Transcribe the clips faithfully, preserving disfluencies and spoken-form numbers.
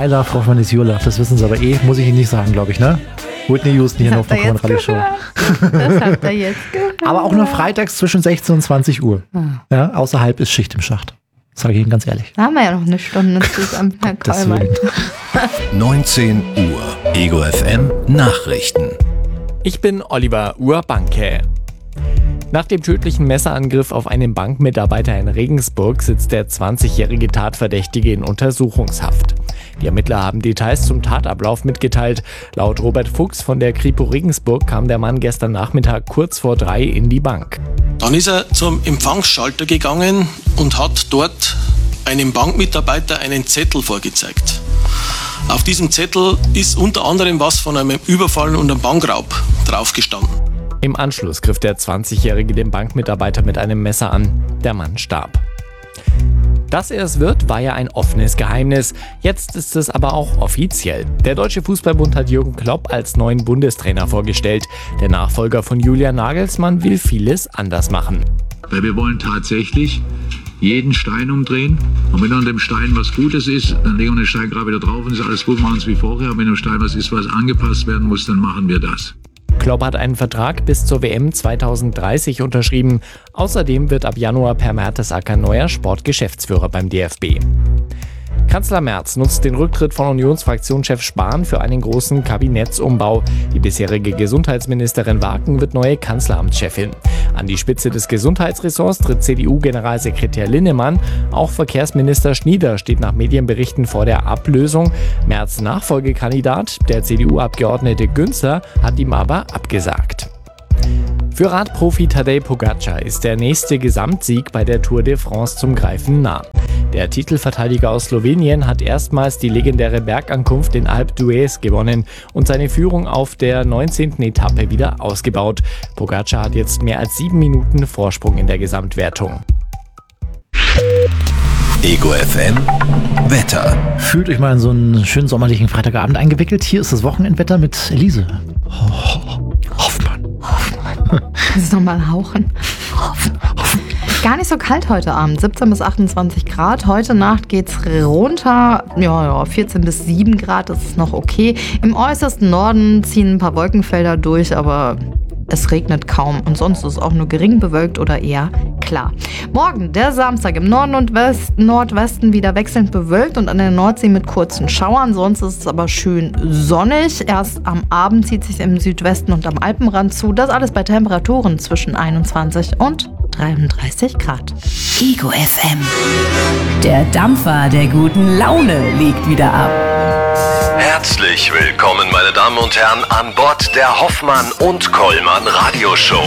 My Love, Hoffmann is Your Love. Das wissen sie aber eh, muss ich Ihnen nicht sagen, glaube ich, ne? Whitney Houston hier noch von Hoffmann Radio Show. Das habt ihr jetzt gehört. Aber auch nur freitags zwischen sechzehn und zwanzig Uhr. Ja, außerhalb ist Schicht im Schacht. Sage ich Ihnen ganz ehrlich. Da haben wir ja noch eine Stunde zusammen, Herr Kollmann. neunzehn Uhr, Ego F M Nachrichten. Ich bin Oliver Urbanke. Nach dem tödlichen Messerangriff auf einen Bankmitarbeiter in Regensburg sitzt der zwanzigjährige Tatverdächtige in Untersuchungshaft. Die Ermittler haben Details zum Tatablauf mitgeteilt. Laut Robert Fuchs von der Kripo Regensburg kam der Mann gestern Nachmittag kurz vor drei in die Bank. Dann ist er zum Empfangsschalter gegangen und hat dort einem Bankmitarbeiter einen Zettel vorgezeigt. Auf diesem Zettel ist unter anderem was von einem Überfall und einem Bankraub drauf gestanden. Im Anschluss griff der zwanzigjährige den Bankmitarbeiter mit einem Messer an. Der Mann starb. Dass er es wird, war ja ein offenes Geheimnis. Jetzt ist es aber auch offiziell. Der Deutsche Fußballbund hat Jürgen Klopp als neuen Bundestrainer vorgestellt. Der Nachfolger von Julian Nagelsmann will vieles anders machen. Weil wir wollen tatsächlich jeden Stein umdrehen. Und wenn an dem Stein was Gutes ist, dann legen wir den Stein gerade wieder drauf und ist alles gut, machen es wie vorher. Und wenn am Stein was ist, was angepasst werden muss, dann machen wir das. Klopp hat einen Vertrag bis zur W M zweitausenddreißig unterschrieben. Außerdem wird ab Januar Per Mertesacker neuer Sportgeschäftsführer beim D F B. Kanzler Merz nutzt den Rücktritt von Unionsfraktionschef Spahn für einen großen Kabinettsumbau. Die bisherige Gesundheitsministerin Waken wird neue Kanzleramtschefin. An die Spitze des Gesundheitsressorts tritt C D U-Generalsekretär Linnemann. Auch Verkehrsminister Schnieder steht nach Medienberichten vor der Ablösung. Merz' Nachfolgekandidat, der C D U-Abgeordnete Günzer, hat ihm aber abgesagt. Für Radprofi Tadej Pogačar ist der nächste Gesamtsieg bei der Tour de France zum Greifen nah. Der Titelverteidiger aus Slowenien hat erstmals die legendäre Bergankunft in Alpe d'Huez gewonnen und seine Führung auf der neunzehnten Etappe wieder ausgebaut. Pogačar hat jetzt mehr als sieben Minuten Vorsprung in der Gesamtwertung. Ego F M Wetter. Fühlt euch mal in so einen schönen sommerlichen Freitagabend eingewickelt. Hier ist das Wochenendwetter mit Elise. Oh, Hoffmann. Hoffmann. Das ist nochmal hauchen. Hoffmann. Hoffmann. Gar nicht so kalt heute Abend, siebzehn bis achtundzwanzig Grad. Heute Nacht geht's runter, ja, ja, vierzehn bis sieben Grad, das ist noch okay. Im äußersten Norden ziehen ein paar Wolkenfelder durch, aber es regnet kaum. Und sonst ist es auch nur gering bewölkt oder eher klar. Morgen, der Samstag, im Norden und West, Nordwesten wieder wechselnd bewölkt und an der Nordsee mit kurzen Schauern. Sonst ist es aber schön sonnig. Erst am Abend zieht sich im Südwesten und am Alpenrand zu. Das alles bei Temperaturen zwischen einundzwanzig und dreiunddreißig Grad. Ego F M. Der Dampfer der guten Laune legt wieder ab. Herzlich willkommen, meine Damen und Herren, an Bord der Hoffmann und Kollmann Radioshow.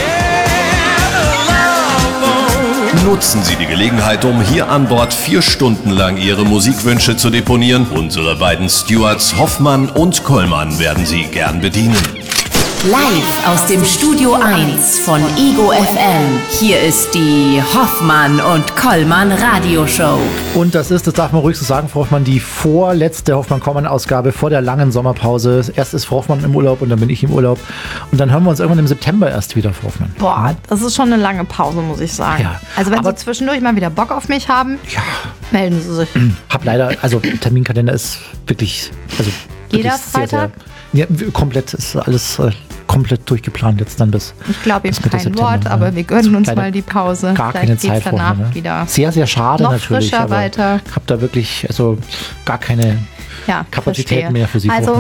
Nutzen Sie die Gelegenheit, um hier an Bord vier Stunden lang Ihre Musikwünsche zu deponieren. Unsere beiden Stewards Hoffmann und Kollmann werden Sie gern bedienen. Live aus dem Studio eins von Ego F M. Hier ist die Hoffmann und Kollmann Radioshow. Und das ist, das darf man ruhig so sagen, Frau Hoffmann, die vorletzte Hoffmann-Kollmann-Ausgabe vor der langen Sommerpause. Erst ist Frau Hoffmann im Urlaub und dann bin ich im Urlaub. Und dann hören wir uns irgendwann im September erst wieder, Frau Hoffmann. Boah, das ist schon eine lange Pause, muss ich sagen. Ja, also wenn aber Sie zwischendurch mal wieder Bock auf mich haben, ja, melden Sie sich. Hab leider, also Terminkalender ist wirklich, also Jeder wirklich sehr, Freitag? sehr, ja, komplett, ist alles äh, komplett durchgeplant jetzt dann bis. Ich glaube ihm bis Mitte kein September, Wort, ne? aber wir gönnen uns Leider mal die Pause. Gar Vielleicht keine geht's Zeit danach vorher, ne? wieder Sehr, sehr schade noch natürlich. frischer aber weiter. Ich habe da wirklich also gar keine Ja, Kapazitäten verstehe. mehr für Sie. Also,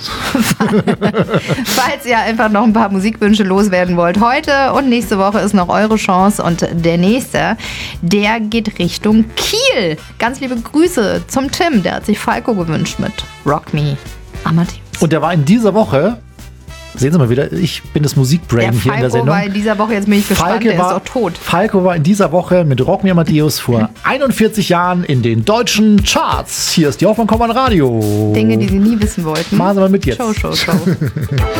falls ihr einfach noch ein paar Musikwünsche loswerden wollt, heute und nächste Woche ist noch eure Chance und der nächste, der geht Richtung Kiel. Ganz liebe Grüße zum Tim, der hat sich Falco gewünscht mit Rock Me Amadeus. Und der war in dieser Woche, sehen Sie mal wieder, ich bin das Musikbrain Der hier in der Falco Sendung. war in dieser Woche, jetzt bin ich gespannt, Falke der war, ist doch tot. Falco war in dieser Woche mit Rock Me Amadeus vor einundvierzig Jahren in den deutschen Charts. Hier ist die Hoffmann-Kollmann Radio. Dinge, die Sie nie wissen wollten. Machen Sie mal mit jetzt. Show, Show, Show.